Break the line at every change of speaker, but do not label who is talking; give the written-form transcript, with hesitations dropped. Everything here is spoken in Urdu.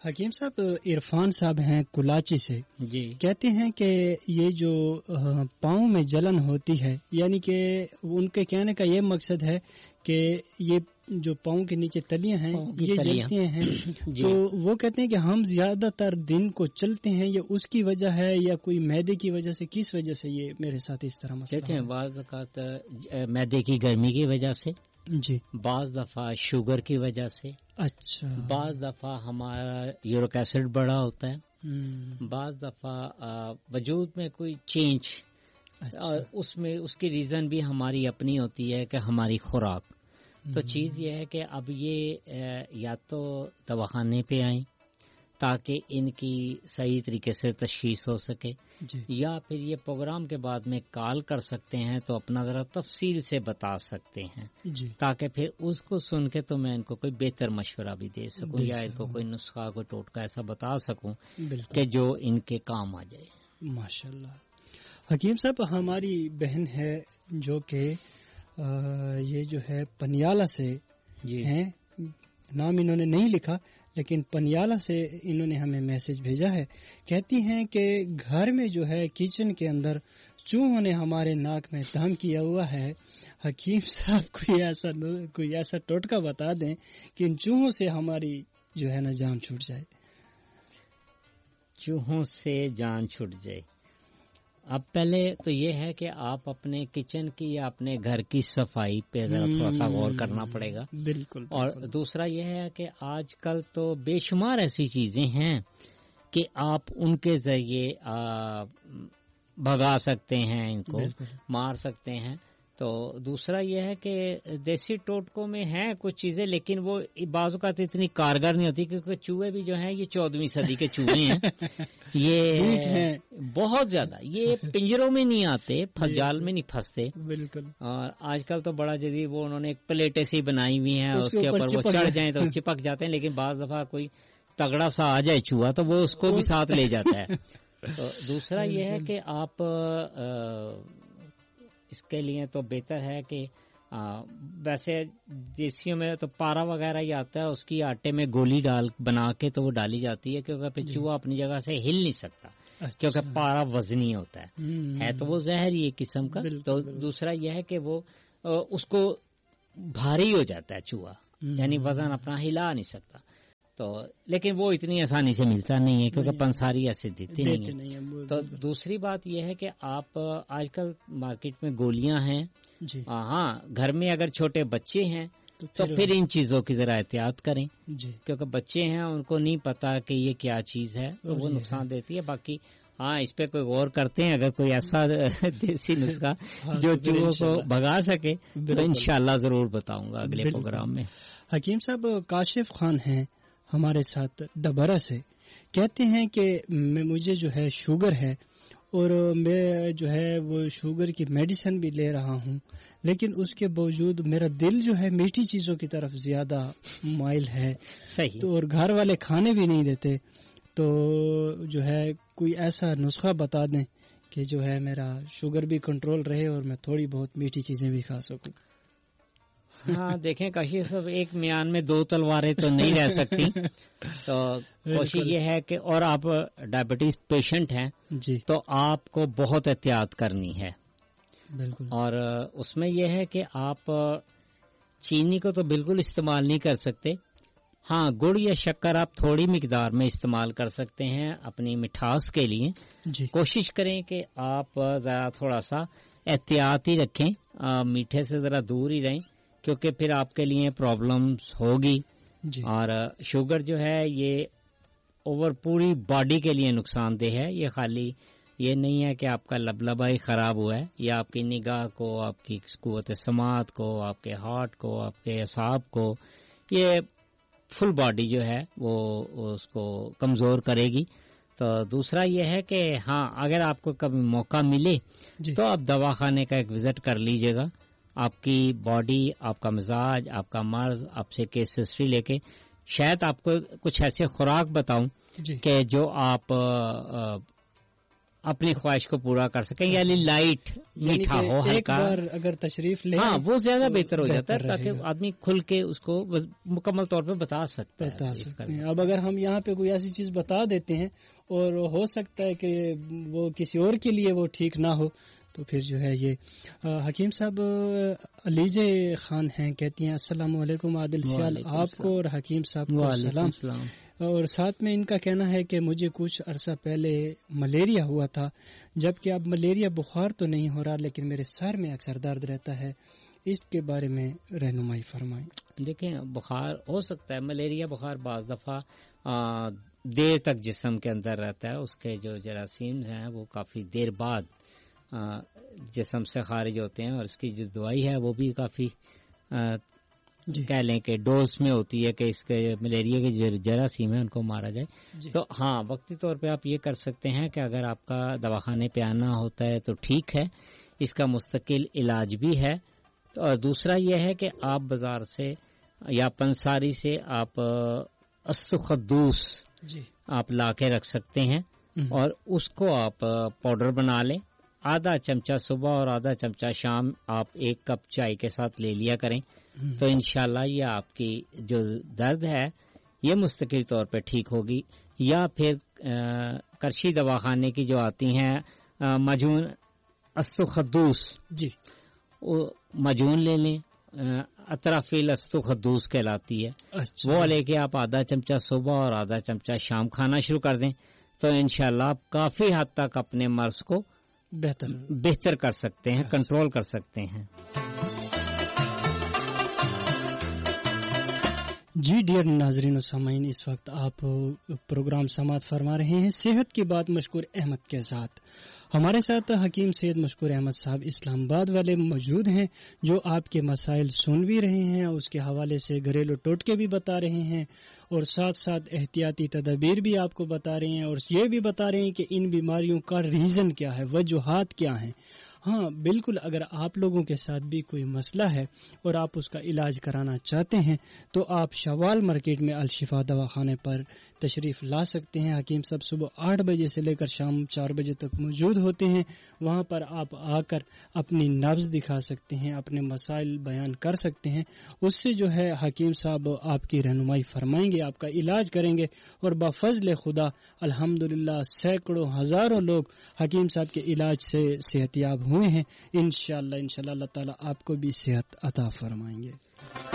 حکیم صاحب عرفان صاحب ہیں کلاچی سے
جی
کہتے ہیں کہ یہ جو پاؤں میں جلن ہوتی ہے یعنی کہ ان کے کہنے کا یہ مقصد ہے کہ یہ جو پاؤں کے نیچے تلیاں ہیں یہ جلتی ہیں
جی.
تو وہ کہتے ہیں کہ ہم زیادہ تر دن کو چلتے ہیں یہ اس کی وجہ ہے یا کوئی معدے کی وجہ سے کس وجہ سے یہ میرے ساتھ اس طرح مسئلہ
دیکھیں بعض اوقات معدے کی گرمی کی وجہ سے
جی
بعض دفعہ شوگر کی وجہ سے
اچھا
بعض دفعہ ہمارا یورک ایسڈ بڑا ہوتا ہے بعض دفعہ وجود میں کوئی چینج اور اس کی ریزن بھی ہماری اپنی ہوتی ہے کہ ہماری خوراک تو چیز یہ ہے کہ اب یہ یا تو دواخانے پہ آئیں تاکہ ان کی صحیح طریقے سے تشخیص ہو سکے
جی
یا پھر یہ پروگرام کے بعد میں کال کر سکتے ہیں تو اپنا ذرا تفصیل سے بتا سکتے ہیں
جی
تاکہ پھر اس کو سن کے تو میں ان کو کوئی بہتر مشورہ بھی دے سکوں یا ان کو کوئی نسخہ کوئی ٹوٹکا ایسا بتا سکوں کہ جو ان کے کام آ جائے.
ماشاء اللہ. حکیم صاحب ہماری بہن ہے جو کہ یہ جو ہے پنیالہ سے ہیں نام انہوں نے نہیں لکھا لیکن پنیالہ سے انہوں نے ہمیں میسج بھیجا ہے کہتی ہیں کہ گھر میں جو ہے کچن کے اندر چوہوں نے ہمارے ناک میں دم کیا ہوا ہے. حکیم صاحب کوئی ایسا ٹوٹکا بتا دیں کہ ان چوہوں سے ہماری جو ہے نا جان چھوٹ جائے.
چوہوں سے جان چھوٹ جائے. اب پہلے تو یہ ہے کہ آپ اپنے کچن کی یا اپنے گھر کی صفائی پہ تھوڑا سا غور کرنا پڑے گا.
بالکل.
اور دوسرا یہ ہے کہ آج کل تو بے شمار ایسی چیزیں ہیں کہ آپ ان کے ذریعے بھگا سکتے ہیں ان کو مار سکتے ہیں. تو دوسرا یہ ہے کہ دیسی ٹوٹکوں میں ہیں کچھ چیزیں لیکن وہ بعض اوقات اتنی کارگر نہیں ہوتی کیونکہ چوہے بھی جو ہیں یہ 14ویں صدی کے چوہے ہیں. یہ بہت زیادہ یہ پنجروں میں نہیں آتے جال میں نہیں پھنستے.
بالکل.
اور آج کل تو بڑا جدید وہ انہوں نے ایک پلیٹ ایسی بنائی ہوئی ہیں اس کے اوپر وہ چڑھ جائیں تو چپک جاتے ہیں لیکن بعض دفعہ کوئی تگڑا سا آ جائے چوہا تو وہ اس کو بھی ساتھ لے جاتا ہے. تو دوسرا یہ ہے کہ آپ اس کے لیے تو بہتر ہے کہ ویسے دیسیوں میں تو پارا وغیرہ ہی آتا ہے اس کی آٹے میں گولی بنا کے تو وہ ڈالی جاتی ہے کیونکہ پھر چوہا اپنی جگہ سے ہل نہیں سکتا کیونکہ پارا وزنی ہوتا ہے تو وہ زہر ہی ایک قسم کا. تو دوسرا یہ ہے کہ وہ اس کو بھاری ہو جاتا ہے چوہا یعنی وزن اپنا ہلا نہیں سکتا. تو لیکن وہ اتنی آسانی سے ملتا نہیں ہے کیونکہ پنساری ایسے دیتے نہیں ہیں. تو دوسری بات یہ ہے کہ آپ آج کل مارکیٹ میں گولیاں ہیں. ہاں گھر میں اگر چھوٹے بچے ہیں تو پھر ان چیزوں کی ذرا احتیاط کریں کیونکہ بچے ہیں ان کو نہیں پتا کہ یہ کیا چیز ہے تو وہ نقصان دیتی ہے. باقی ہاں اس پہ کوئی غور کرتے ہیں اگر کوئی ایسا دیسی نسخہ جو چوہوں کو بھگا سکے تو انشاءاللہ ضرور بتاؤں گا اگلے پروگرام میں.
حکیم صاحب کاشف خان ہیں ہمارے ساتھ ڈبرا سے کہتے ہیں کہ مجھے جو ہے شوگر ہے اور میں جو ہے وہ شوگر کی میڈیسن بھی لے رہا ہوں لیکن اس کے باوجود میرا دل جو ہے میٹھی چیزوں کی طرف زیادہ مائل ہے.
صحیح.
تو اور گھر والے کھانے بھی نہیں دیتے تو جو ہے کوئی ایسا نسخہ بتا دیں کہ جو ہے میرا شوگر بھی کنٹرول رہے اور میں تھوڑی بہت میٹھی چیزیں بھی کھا سکوں.
ہاں دیکھیں کاشف صاحب ایک میان میں دو تلواریں تو نہیں رہ سکتی. تو کوشش یہ ہے کہ اور آپ ڈائبٹیز پیشنٹ ہیں
جی
تو آپ کو بہت احتیاط کرنی ہے.
بالکل.
اور اس میں یہ ہے کہ آپ چینی کو تو بالکل استعمال نہیں کر سکتے. ہاں گڑ یا شکر آپ تھوڑی مقدار میں استعمال کر سکتے ہیں اپنی مٹھاس کے لیے.
جی
کوشش کریں کہ آپ ذرا تھوڑا سا احتیاط ہی رکھیں میٹھے سے ذرا دور ہی رہیں کیونکہ پھر آپ کے لیے پرابلمز ہوگی.
جی.
اور شوگر جو ہے یہ اوور پوری باڈی کے لیے نقصان دہ ہے. یہ خالی یہ نہیں ہے کہ آپ کا لبلبا ہی خراب ہوا ہے یا آپ کی نگاہ کو آپ کی قوت سماعت کو آپ کے ہارٹ کو آپ کے اعصاب کو یہ فل باڈی جو ہے وہ اس کو کمزور کرے گی. تو دوسرا یہ ہے کہ ہاں اگر آپ کو کبھی موقع ملے تو آپ دواخانے کا ایک وزٹ کر لیجئے گا. آپ کی باڈی آپ کا مزاج آپ کا مرض آپ سے کیس ہسٹری لے کے شاید آپ کو کچھ ایسے خوراک بتاؤں کہ جو آپ اپنی خواہش کو پورا کر سکیں، یعنی لائٹ میٹھا ہو، ہلکا،
اگر تشریف لے
ہاں وہ زیادہ بہتر ہو جاتا ہے تاکہ آدمی کھل کے اس کو مکمل طور پہ بتا سکتا ہے۔
اب اگر ہم یہاں پہ کوئی ایسی چیز بتا دیتے ہیں اور ہو سکتا ہے کہ وہ کسی اور کے لیے وہ ٹھیک نہ ہو، تو پھر جو ہے یہ حکیم صاحب علیزے خان ہیں، کہتی ہیں السلام علیکم عادل سیال، آپ کو اور حکیم صاحب کو سلام، اور ساتھ میں ان کا کہنا ہے کہ مجھے کچھ عرصہ پہلے ملیریا ہوا تھا، جبکہ اب ملیریا بخار تو نہیں ہو رہا لیکن میرے سر میں اکثر درد رہتا ہے، اس کے بارے میں رہنمائی فرمائیں۔
دیکھیں بخار ہو سکتا ہے، ملیریا بخار بعض دفعہ دیر تک جسم کے اندر رہتا ہے، اس کے جو جراثیم ہیں وہ کافی دیر بعد جسم سے خارج ہوتے ہیں، اور اس کی جو دوائی ہے وہ بھی کافی کہہ لیں کہ ڈوز میں ہوتی ہے کہ اس کے ملیریا کے جو جراثیم ہیں ان کو مارا جائے۔ تو ہاں وقتی طور پہ آپ یہ کر سکتے ہیں کہ اگر آپ کا دواخانے پہ آنا ہوتا ہے تو ٹھیک ہے، اس کا مستقل علاج بھی ہے، اور دوسرا یہ ہے کہ آپ بازار سے یا پنساری سے آپ استخدوس آپ لا کے رکھ سکتے ہیں، اور اس کو آپ پاؤڈر بنا لیں، آدھا چمچہ صبح اور آدھا چمچہ شام آپ ایک کپ چائے کے ساتھ لے لیا کریں، تو انشاءاللہ یہ آپ کی جو درد ہے یہ مستقل طور پہ ٹھیک ہوگی۔ یا پھر کرشی دواخانے کی جو آتی ہیں مجون استخدوس، مجون لے لیں، اطرافیل استخدوس کہلاتی ہے، وہ لے کے آپ آدھا چمچہ صبح اور آدھا چمچہ شام کھانا شروع کر دیں، تو انشاءاللہ آپ کافی حد تک اپنے مرض کو بہتر کر سکتے ہیں، کنٹرول کر سکتے ہیں۔
جی ڈیئر ناظرین و سامعین، اس وقت آپ پروگرام سماعت فرما رہے ہیں صحت کی بات مشکور احمد کے ساتھ۔ ہمارے ساتھ حکیم سید مشکور احمد صاحب اسلام آباد والے موجود ہیں، جو آپ کے مسائل سن بھی رہے ہیں، اس کے حوالے سے گھریلو ٹوٹکے بھی بتا رہے ہیں، اور ساتھ ساتھ احتیاطی تدابیر بھی آپ کو بتا رہے ہیں، اور یہ بھی بتا رہے ہیں کہ ان بیماریوں کا ریزن کیا ہے، وجوہات کیا ہیں۔ ہاں بالکل، اگر آپ لوگوں کے ساتھ بھی کوئی مسئلہ ہے اور آپ اس کا علاج کرانا چاہتے ہیں تو آپ شوال مارکیٹ میں الشفا دواخانے پر تشریف لا سکتے ہیں۔ حکیم صاحب صبح 8 بجے سے لے کر شام 4 بجے تک موجود ہوتے ہیں، وہاں پر آپ آ کر اپنی نبض دکھا سکتے ہیں، اپنے مسائل بیان کر سکتے ہیں، اس سے جو ہے حکیم صاحب آپ کی رہنمائی فرمائیں گے، آپ کا علاج کریں گے، اور بفضل خدا الحمدللہ سینکڑوں ہزاروں لوگ حکیم صاحب کے علاج سے صحت یاب ہوئے ہیں۔ انشاءاللہ اللہ تعالیٰ آپ کو بھی صحت عطا فرمائیں گے۔